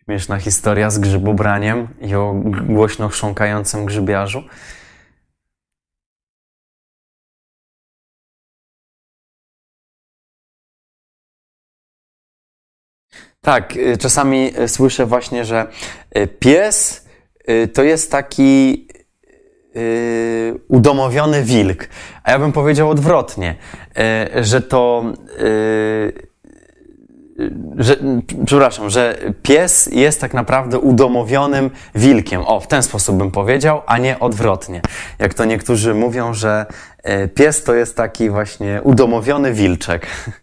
Śmieszna historia z grzybobraniem i o głośno chrząkającym grzybiarzu. Tak, czasami słyszę właśnie, że pies to jest taki udomowiony wilk. A ja bym powiedział odwrotnie, że to że pies jest tak naprawdę udomowionym wilkiem. O, w ten sposób bym powiedział, a nie odwrotnie. Jak to niektórzy mówią, że pies to jest taki właśnie udomowiony wilczek.